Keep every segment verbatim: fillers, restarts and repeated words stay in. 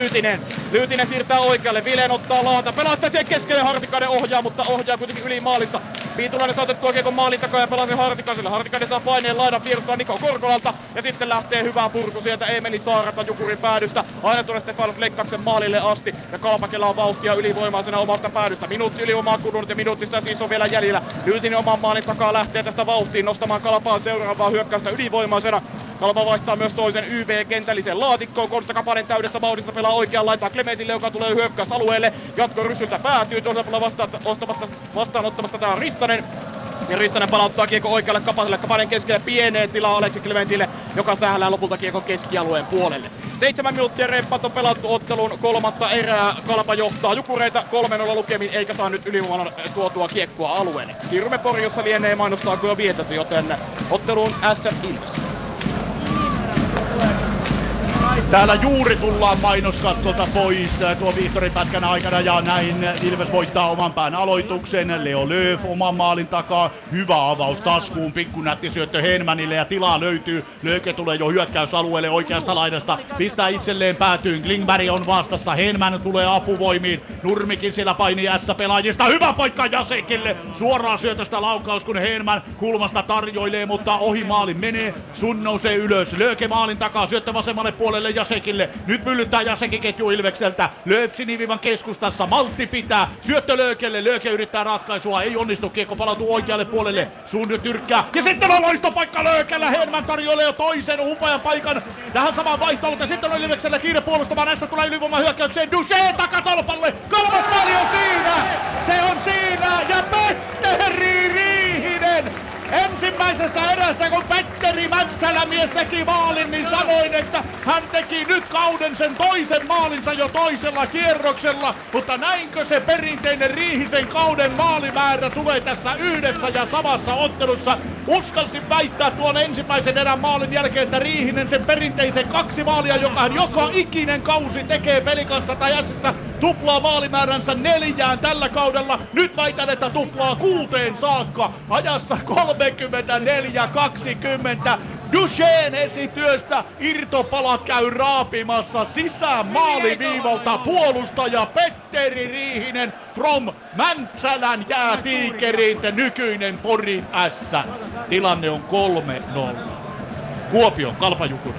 Lyytinen. Lyytinen siirtää oikealle, Vilen ottaa laata, pelaa sitä siihen keskelle, Hartikainen ohjaa, mutta ohjaa kuitenkin yli maalista. Viitulainen saa otettua kiekon maalin takaa ja pelaa sen Hartikaiselle. Hartikainen saa paineen laidan vierustaa Niko Korkolalta ja sitten lähtee hyvää purku sieltä Eemeli Saarata Jukurin päädystä aina tuonne Stefan Flekkaksen maalille asti. Ja Kalpa kelaa vauhtia ylivoimaisena omasta päädystä. Minuutti ylivoimaa kulunut ja minuuttista siis on vielä jäljellä. Lyytinen oman maalin takaa lähtee tästä vauhtiin nostamaan Kalpaa seuraavaa hyökkäystä ylivoimaisena. Kalpa vaihtaa myös toisen Y V-kentällisen laatikkoon. Konsta Kapanen täydessä vauhdissa pelaa oikean laitaa Clementille, joka tulee hyökkäysalueelle. Jatko Ryssyltä päätyy. Toisella puolella vastaan, vastaanottamasta tää on Rissanen. Ja Rissanen palauttaa kiekko oikealle Kapaselle. Kapanen keskelle pieneen tilaa Aleksi Clementille, joka sählää lopulta kiekon keskialueen puolelle. Seitsemän minuuttia reippaat on pelattu ottelun kolmatta erää. Kalpa johtaa Jukureita kolme nolla lukemin eikä saa nyt ylivoiman tuotua kiekkoa alueelle. Siirrymme Pori, jossa lienee mainostaa jo vietetty, joten otteluun S F Ilves. Täällä juuri tullaan mainoskattolta pois tuo Vihtorin pätkän aikana ja näin Ilves voittaa oman pään aloituksen. Leo Lööf oman maalin takaa. Hyvä avaus taskuun, pikkunätti syöttö Henmanille ja tilaa löytyy. Lööke tulee jo hyökkäysalueelle oikeasta laidasta. Pistää itselleen päätyyn. Klingberg on vastassa. Henman tulee apuvoimiin. Nurmikin siellä painii S-pelaajista. Hyvä paikka Jasekille. Suoraan syötöstä laukaus, kun Henman kulmasta tarjoilee, mutta ohi maalin menee. Sun nousee ylös. Lööke maalin takaa. Syöttö vasemmalle puolelle Jasekille. Nyt myllyttää Jasekin ketju Ilvekseltä. Lööp siniviivan keskustassa. Maltti pitää. Syöttö Löökelle. Lööke yrittää ratkaisua. Ei onnistu. Kiekko palautuu oikealle puolelle. Sun tyrkkää. Ja sitten on loistopaikka Löökellä. Henman tarjoilee jo toisen upean paikan tähän samaan vaihtoon. Ja sitten on Ilveksellä kiire puolustamaan. Näissä tulee ylivoiman hyökkäykseen. Duchesne takatolpalle. Kolmas maali on siinä. Se on siinä. Ja Petteri Riihinen. Ensimmäisessä erässä, kun Petteri Mäntsälämies teki maalin, niin sanoin, että hän teki nyt kauden sen toisen maalinsa jo toisella kierroksella. Mutta näinkö se perinteinen Riihisen kauden maalimäärä tulee tässä yhdessä ja samassa ottelussa? Uskalsin väittää tuon ensimmäisen erän maalin jälkeen, että Riihinen sen perinteisen kaksi maalia, joka hän joka ikinen kausi tekee Pelikanssa tai Ässissä, tuplaa maalimääränsä neljään tällä kaudella. Nyt väitän, että tuplaa kuuteen saakka ajassa kolmekymmentäneljä kaksikymmentä. Duchesne esityöstä irtopalat käy raapimassa sisään maaliviivalta puolustaja Petteri Riihinen from Mäntsälän jäätiikeriin, nykyinen Porin S. Tilanne on kolme nolla. Kuopion Kalpa Jukuri.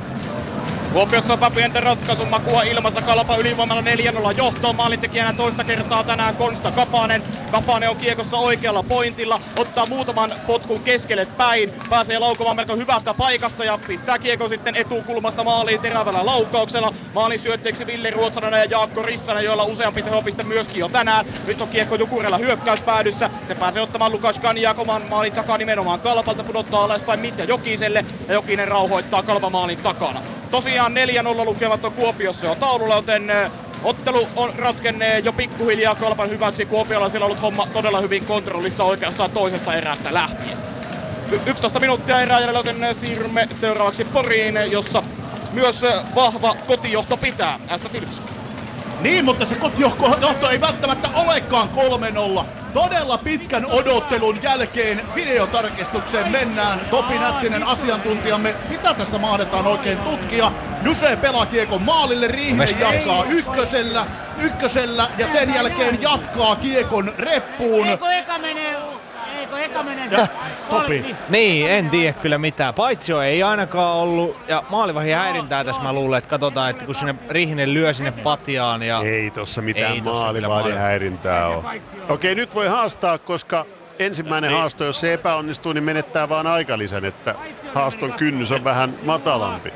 Kuopiossa on pientä ratkaisun makua ilmassa. Kalpa ylivoimalla neljä nolla johtoon. Maalintekijänä toista kertaa tänään Konsta Kapanen. Kapanen on kiekossa oikealla pointilla. Ottaa muutaman potkun keskelle päin. Pääsee laukomaan melko hyvästä paikasta ja pistää kiekon sitten etukulmasta maaliin terävällä laukauksella. Maalin syötteeksi Ville Ruotsalainen ja Jaakko Rissanen, joilla useampi tehopiste myöskin jo tänään. Nyt on kiekko Jukurella hyökkäyspäädyssä. Se pääsee ottamaan Lukas Kanjaa oman maalin takaa nimenomaan Kalpalta. Pudottaa alaspäin Mitja Jokiselle ja Jokinen rauhoittaa Kalpa maalin takana. Tosiaan neljä nolla lukemat on Kuopiossa jo taululla, joten ottelu on ratkennee jo pikkuhiljaa Kalpan hyväksi. Kuopiolla siellä on ollut homma todella hyvin kontrollissa oikeastaan toisesta erästä lähtien. Y- yksitoista minuuttia erää jäljellä, joten siirrymme seuraavaksi Poriin, jossa myös vahva kotijohto pitää S Ilves. Niin, mutta se kotijohto ei välttämättä olekaan kolme nolla. Todella pitkän odottelun jälkeen videotarkistukseen mennään. Topi Nättinen asiantuntijamme, mitä tässä mahdetaan oikein tutkia. Duchesne pelaa kiekon maalille, Riihinen jatkaa ykkösellä, ykkösellä ja sen jälkeen jatkaa kiekon reppuun. Eikö eka menee? Eikö eka menee? Ja, Topi. Niin, en tiedä kyllä mitään. Paitsio ei ainakaan ollut, ja maalivahdin häirintää tässä mä luulen, että katsotaan, että kun sinne Riihinen lyö sinne patjaan ja... Ei tossa mitään Ei tossa maalivahdin häirintää ole. Okei, nyt voi haastaa, koska ensimmäinen haasto, jos se epäonnistuu, niin menettää vaan aikalisän, että haaston kynnys on vähän matalampi.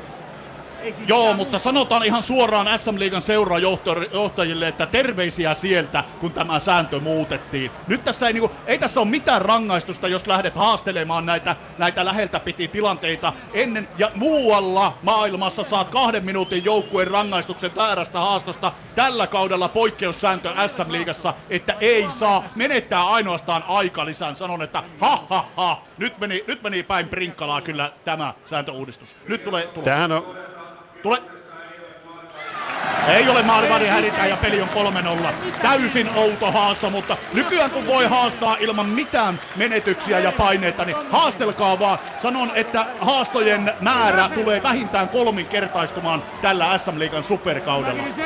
Joo, mutta sanotaan ihan suoraan S M-liigan seurajohtajille, että terveisiä sieltä, kun tämä sääntö muutettiin. Nyt tässä ei, niinku, ei tässä ole mitään rangaistusta, jos lähdet haastelemaan näitä, näitä läheltä piti tilanteita ennen. Ja muualla maailmassa saat kahden minuutin joukkueen rangaistuksen väärästä haastosta. Tällä kaudella poikkeussääntö S M-liigassa, että ei saa menettää ainoastaan aikalisän. Sanon, että ha ha ha, nyt meni, nyt meni päin prinkkalaa kyllä tämä sääntöuudistus. Nyt tulee... tulee. Tämähän on... Tule. Ei ole maalivahdin häirintää ja peli on kolme nolla. Täysin outo haasto, mutta nykyään kun voi haastaa ilman mitään menetyksiä ja paineita, niin haastelkaa vaan. Sanon, että haastojen määrä tulee vähintään kolminkertaistumaan tällä S M-liigan superkaudella.